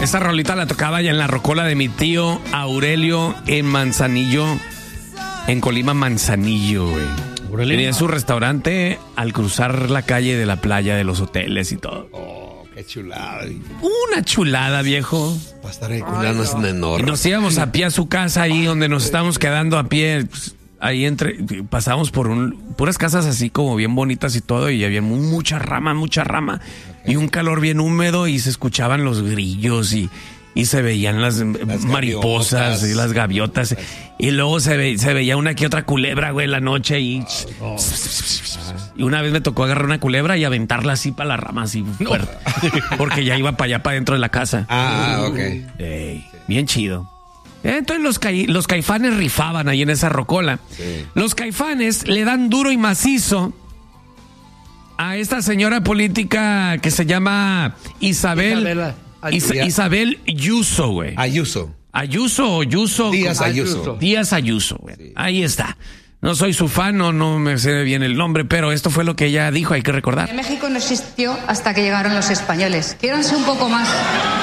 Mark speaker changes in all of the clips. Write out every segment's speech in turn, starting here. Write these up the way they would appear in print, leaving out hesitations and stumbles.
Speaker 1: Esa rolita la tocaba ya en la rocola de mi tío Aurelio en Manzanillo, en Colima, Manzanillo, güey. Tenía su restaurante al cruzar la calle de la playa de los hoteles y todo.
Speaker 2: Oh, qué chulada.
Speaker 1: Una chulada, viejo.
Speaker 2: Va a estar ahí culiándonos en enorme.
Speaker 1: Y nos íbamos a pie a su casa ahí donde nos estábamos quedando a pie. Pues, ahí pasábamos por puras casas así como bien bonitas y todo, y había mucha rama. Y un calor bien húmedo y se escuchaban los grillos y se veían las mariposas y las gaviotas. Y luego se veía una que otra culebra, güey, en la noche. Y una vez me tocó agarrar una culebra y aventarla así para la rama, así fuerte. Porque ya iba para allá, para dentro de la casa.
Speaker 2: Ok.
Speaker 1: Bien chido. Entonces los Caifanes rifaban ahí en esa rocola. Sí. Los Caifanes le dan duro y macizo a esta señora política que se llama Isabel Ayuso, güey. Ayuso o Yuso.
Speaker 2: Díaz Ayuso.
Speaker 1: Díaz Ayuso, güey. Sí. Ahí está. No soy su fan, no me sé bien el nombre, pero esto fue lo que ella dijo, hay que recordar.
Speaker 3: En México no existió hasta que llegaron los españoles. Quiéranse un poco más.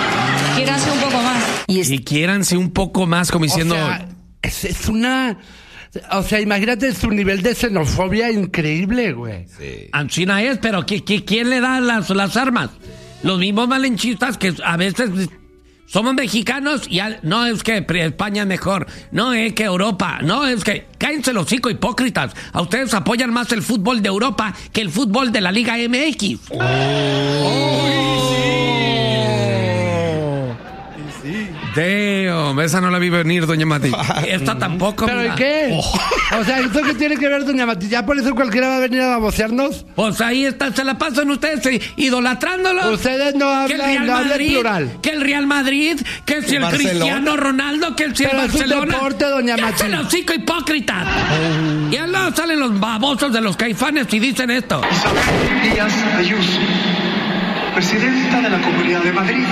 Speaker 1: Y quiéranse un poco más, como diciendo...
Speaker 4: O sea, es una... O sea, imagínate su nivel de xenofobia increíble, güey.
Speaker 1: Sí. China es, pero ¿quién le da las armas? Los mismos malenchistas que a veces somos mexicanos y no es que España es mejor, no es que Europa, no es que... Cállense los hocico, hipócritas. A ustedes apoyan más el fútbol de Europa que el fútbol de la Liga MX. Damn, esa no la vi venir, doña Mati. Esta tampoco.
Speaker 4: ¿Pero y qué? O sea, ¿esto qué tiene que ver, doña Mati? ¿Ya por eso cualquiera va a venir a babosearnos?
Speaker 1: Pues ahí está, se la pasan ustedes idolatrándolo.
Speaker 4: Ustedes no hablan, plural.
Speaker 1: Que el Real Madrid, que si el Cristiano Ronaldo, que si el Barcelona.
Speaker 4: Es un deporte, doña Mati.
Speaker 1: ¡Cállate los hocico, hipócritas! Y al lado salen los babosos de los Caifanes y dicen esto.
Speaker 5: Isabel Díaz Ayuso, presidenta de la Comunidad de Madrid.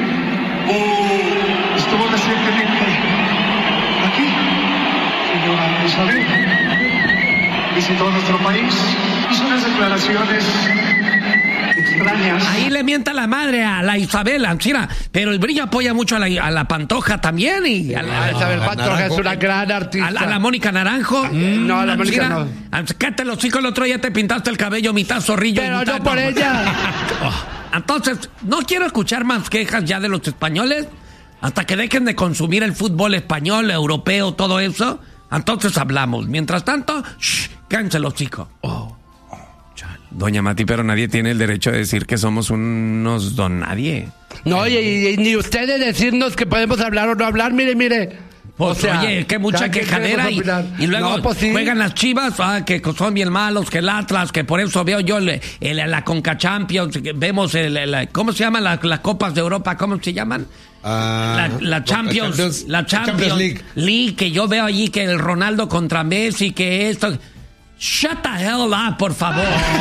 Speaker 5: Estuvo recientemente aquí, señora Isabel. Visitó nuestro país, hizo unas declaraciones extrañas.
Speaker 1: Ahí le mienta la madre a la Isabel, Ancina, pero el Brillo apoya mucho a la Pantoja también. Y a la
Speaker 4: Isabel Pantoja es una gran artista.
Speaker 1: A la Mónica Naranjo.
Speaker 4: No, a la Mónica no.
Speaker 1: Cállate los hijos, el otro día te pintaste el cabello mitad zorrillo.
Speaker 4: Pero no por ella.
Speaker 1: Entonces, no quiero escuchar más quejas ya de los españoles hasta que dejen de consumir el fútbol español, europeo, todo eso. Entonces hablamos. Mientras tanto, cállense los chicos. Doña Mati, pero nadie tiene el derecho de decir que somos unos don nadie.
Speaker 4: No, y ni ustedes decirnos que podemos hablar o no hablar, mire.
Speaker 1: Pues, o sea, oye, que mucha quejadera y luego
Speaker 4: no, pues sí.
Speaker 1: Juegan las Chivas, que son bien malos, que el Atlas, que por eso veo yo la Conca Champions, vemos ¿cómo se llaman las copas de Europa? ¿Cómo se llaman? La Champions League, que yo veo allí que el Ronaldo contra Messi, que esto... Shut the hell up, por favor.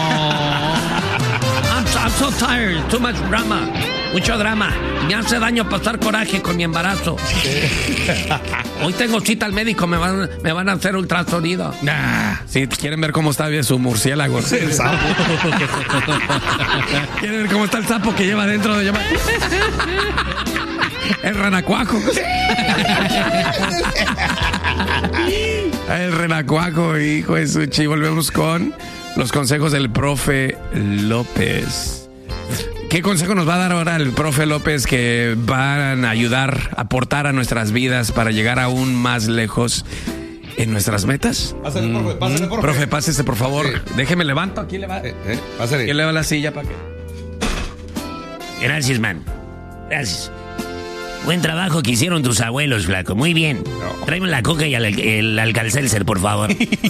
Speaker 1: I'm so tired, too much drama. Mucho drama. Me hace daño pasar coraje con mi embarazo. Hoy tengo cita al médico, me van a hacer ultrasonido. Si quieren ver cómo está bien su murciélago. Sí, el sapo. ¿Quieren ver cómo está el sapo que lleva dentro de el renacuajo? El renacuajo, hijo de su chi. Volvemos con los consejos del profe López. ¿Qué consejo nos va a dar ahora el profe López que van a ayudar, a aportar a nuestras vidas para llegar aún más lejos en nuestras metas?
Speaker 2: Pásale, profe.
Speaker 1: Profe, pásese, por favor. Sí. Déjeme levanto. Aquí le va.
Speaker 2: Pásale.
Speaker 1: Aquí le va la silla para que... Gracias, man. Gracias. Buen trabajo que hicieron tus abuelos, flaco. Muy bien. Tráeme la coca y el Alka-Seltzer, por favor.